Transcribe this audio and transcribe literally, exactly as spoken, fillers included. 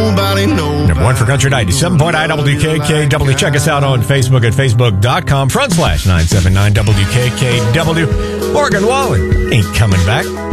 nobody knows. Number one for Country ninety-seven point nine W K K W. Check us out on Facebook at facebook.com front slash nine seven nine W K K W. Morgan Wallen ain't coming back.